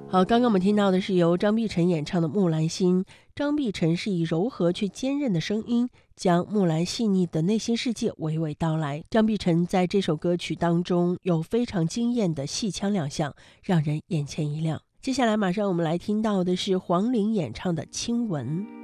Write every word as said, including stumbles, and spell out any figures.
好，刚刚我们听到的是由张碧晨演唱的《木兰心》。张碧晨是以柔和却坚韧的声音，将木兰细腻的内心世界娓娓道来。张碧晨在这首歌曲当中有非常惊艳的戏腔亮相，让人眼前一亮。接下来马上我们来听到的是黄龄演唱的《亲吻》。